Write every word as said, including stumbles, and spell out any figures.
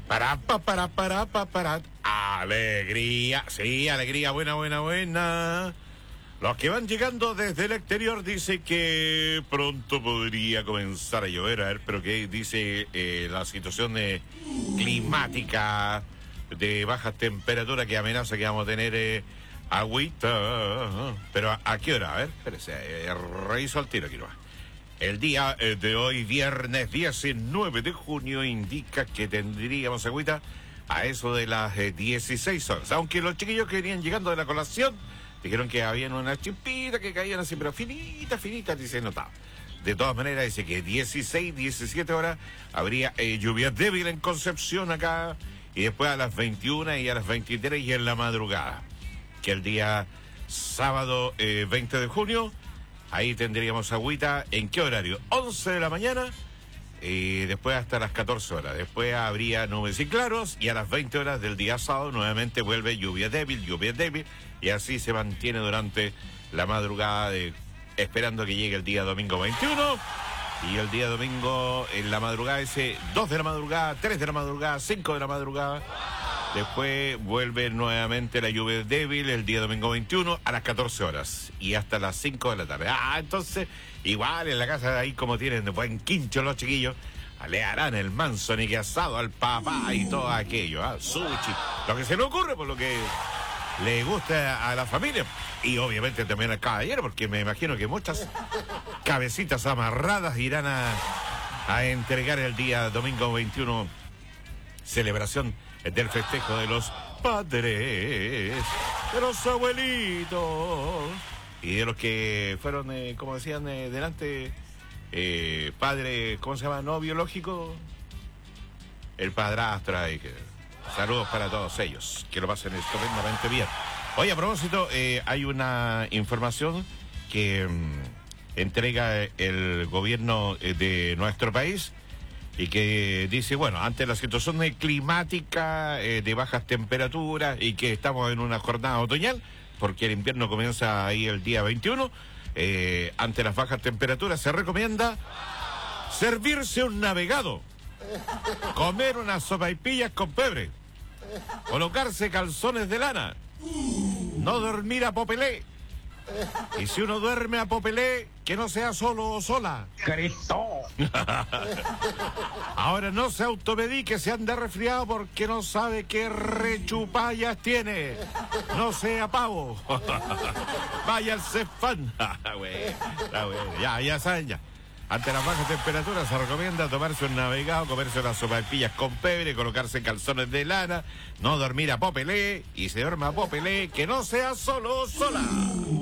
Para, pa, para, para, pa, para. Alegría, sí, alegría, buena, buena, buena. Los que van llegando desde el exterior dice que pronto podría comenzar a llover, a ver, pero que dice eh, la situación eh, climática de bajas temperaturas que amenaza que vamos a tener eh, agüita. Pero ¿a, ¿a qué hora? A ver, espérese, eh, reviso al tiro aquí nomás. El día eh, de hoy, viernes diecinueve de junio, indica que tendríamos agüita a eso de las eh, dieciséis horas. Aunque los chiquillos que venían llegando de la colación dijeron que habían unas chispitas que caían así, pero finitas, finitas, dice notado. De todas maneras, dice que dieciséis, diecisiete horas habría eh, lluvia débil en Concepción acá, y después a las veintiuna y a las veintitrés y en la madrugada. Que el día sábado eh, veinte de junio, ahí tendríamos agüita. ¿En qué horario? once de la mañana y después hasta las catorce horas. Después habría nubes y claros y a las veinte horas del día sábado nuevamente vuelve lluvia débil, lluvia débil, y así se mantiene durante la madrugada, de, esperando que llegue el día domingo veintiuno. Y el día domingo en la madrugada ese, dos de la madrugada, tres de la madrugada, cinco de la madrugada. Después vuelve nuevamente la lluvia débil el día domingo veintiuno a las catorce horas y hasta las cinco de la tarde. Ah, entonces, igual en la casa de ahí, como tienen de buen quincho los chiquillos, le harán el manso ni que asado al papá y todo aquello, ¿ah? Sushi, lo que se le ocurre, por lo que le gusta a la familia y obviamente también al caballero, porque me imagino que muchas cabecitas amarradas irán a, a entregar el día domingo veintiuno, celebración del festejo de los padres, de los abuelitos y de los que fueron, eh, como decían eh, delante, eh, padre, ¿cómo se llama? No biológico, el padrastro ahí. Que, saludos para todos ellos, que lo pasen estupendamente bien. Oye, a propósito, eh, hay una información que mm, entrega el gobierno eh, de nuestro país, y que dice, bueno, ante la situación climática eh, de bajas temperaturas y que estamos en una jornada otoñal, porque el invierno comienza ahí el día veintiuno, eh, ante las bajas temperaturas se recomienda servirse un navegado, comer unas sopaipillas con pebre, colocarse calzones de lana, no dormir a popelé. Y si uno duerme a popelé, que no sea solo o sola. ¡Cristo! Ahora no se automedique, se anda resfriado porque no sabe qué rechupallas tiene. No sea pavo. Vaya al Cefán. Ya, ya saben ya. Ante las bajas temperaturas se recomienda tomarse un navegado, comerse unas sopaipillas con pebre, colocarse calzones de lana, no dormir a popelé, y si duerme a popelé, que no sea solo o sola.